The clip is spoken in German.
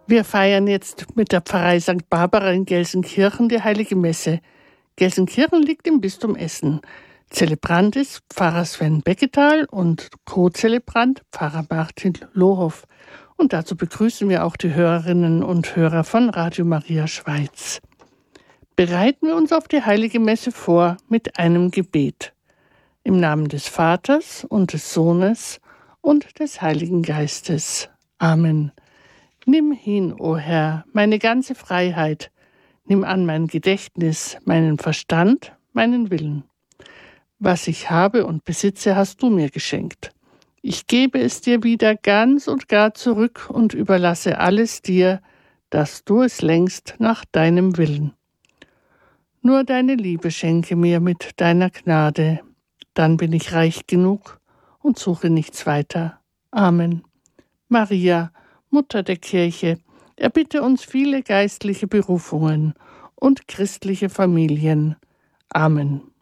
Wir feiern jetzt mit der Pfarrei St. Barbara in Gelsenkirchen die Heilige Messe. Gelsenkirchen liegt im Bistum Essen. Zelebrant ist Pfarrer Sven Becketal und Co-Zelebrant Pfarrer Martin Lohoff. Und dazu begrüßen wir auch die Hörerinnen und Hörer von Radio Maria Schweiz. Bereiten wir uns auf die Heilige Messe vor mit einem Gebet. Im Namen des Vaters und des Sohnes und des Heiligen Geistes. Amen. Nimm hin, o Herr, meine ganze Freiheit. Nimm an mein Gedächtnis, meinen Verstand, meinen Willen. Was ich habe und besitze, hast du mir geschenkt. Ich gebe es dir wieder ganz und gar zurück und überlasse alles dir, dass du es lenkst nach deinem Willen. Nur deine Liebe schenke mir mit deiner Gnade, dann bin ich reich genug und suche nichts weiter. Amen. Maria, Mutter der Kirche, erbitte uns viele geistliche Berufungen und christliche Familien. Amen.